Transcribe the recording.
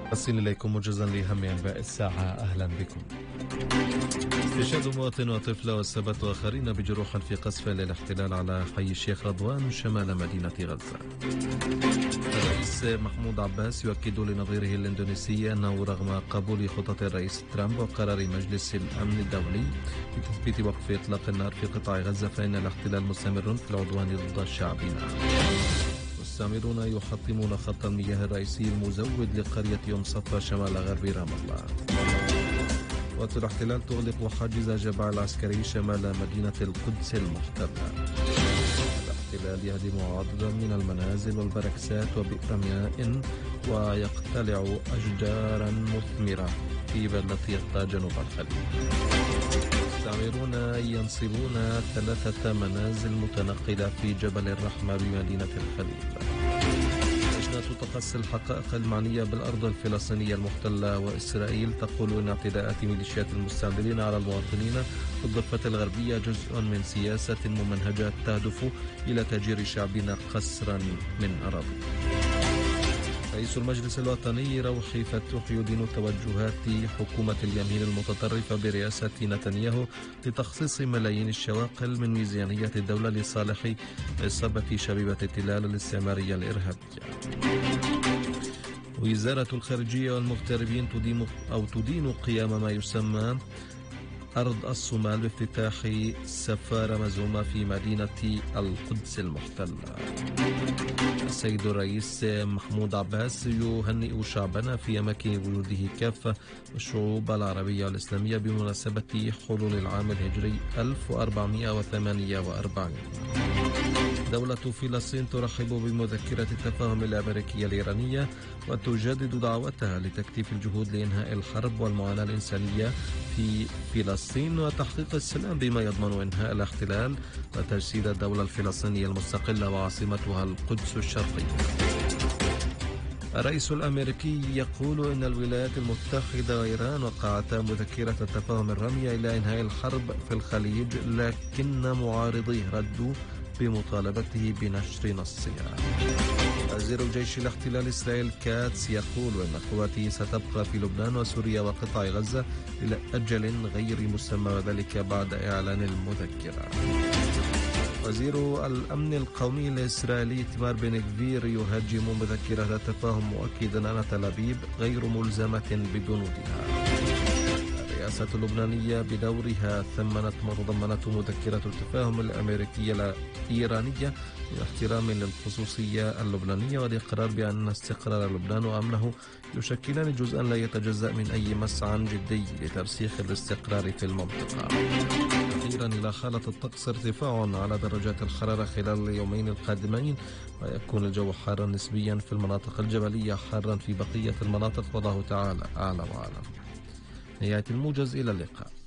أصل إليكم موجزا لأهم أنباء الساعة. أهلا بكم. استشهاد مواطن وطفلة والسبت وآخرين بجروح في قصف للاحتلال على حي الشيخ رضوان شمال مدينة غزة. الرئيس محمود عباس يؤكد لنظيره الإندونيسي أنه رغم قبول خطط الرئيس ترامب وقرار مجلس الأمن الدولي بتثبيت وقف إطلاق النار في قطاع غزة فإن الاحتلال مستمر في العدوان ضد شعبنا. مستعمرون يحطمون خط المياه الرئيسي المزود لقرية أم صفا شمال غرب رام الله. قوات الاحتلال تغلق حاجز جبع العسكري شمال مدينة القدس المحتلة. الاحتلال يهدم عددا من المنازل والبركسات وبئر مياه ويقتلع أشجارا مثمرة في بلدة يطا جنوب الخليج. المستعمرون ينصبون 3 منازل متنقلة في جبل الرحمة بمدينة الخليل. لجنة تقصي الحقائق المعنية بالأرض الفلسطينية المحتلة وإسرائيل تقول إن اعتداءات ميليشيات المستعمرين على المواطنين في الضفة الغربية جزء من سياسة ممنهجة تهدف إلى تهجير شعبنا قسرا من أراضيه. رئيس المجلس الوطني روحي فتوح يدين توجهات حكومة اليمين المتطرفة برئاسة نتنياهو لتخصيص ملايين الشواقل من ميزانية الدولة لصالح إصابة شبيبة التلال الاستعمارية الإرهابية. وزارة الخارجية والمغتربين تدين قيام ما يسمى أرض الصومال بافتتاح سفارة مزعومة في مدينة القدس المحتلة. السيد الرئيس محمود عباس يهنئ شعبنا في أماكن وجوده كافة والشعوب العربية والإسلامية بمناسبة حلول العام الهجري 1448. دولة فلسطين ترحب بمذكرة التفاهم الأمريكية الإيرانية وتجدد دعوتها لتكثيف الجهود لإنهاء الحرب والمعاناة الإنسانية في فلسطين وتحقيق السلام بما يضمن إنهاء الاحتلال وتجسيد الدولة الفلسطينية المستقلة وعاصمتها القدس الشرقية. الرئيس الأمريكي يقول إن الولايات المتحدة وإيران وقعتا مذكرة التفاهم الرامية إلى إنهاء الحرب في الخليج، لكن معارضيه ردوا بمطالبته بنشر نصها. وزير جيش الاحتلال إسرائيل كاتس يقول إن قواته ستبقى في لبنان وسوريا وقطاع غزة إلى أجل غير مسمى وذلك بعد إعلان المذكرة. وزير الأمن القومي الإسرائيلي إيتمار بن غفير يهاجم مذكرة التفاهم مؤكدا أن تل أبيب غير ملزمة ببنودها. الرئاسة اللبنانية بدورها ثمنت ما تضمنته مذكرة التفاهم الأمريكية الإيرانية باحترام للخصوصية اللبنانية والإقرار بأن استقرار لبنان وأمنه يشكلان جزءا لا يتجزأ من أي مسعى جدي لترسيخ الاستقرار في المنطقة. أخيرا إلى حالة الطقس ارتفاع على درجات الحرارة خلال اليومين القادمين، ويكون الجو حارا نسبيا في المناطق الجبلية، حارا في بقية المناطق، والله تعالى أعلى وأعلم. نهاية الموجز، إلى اللقاء.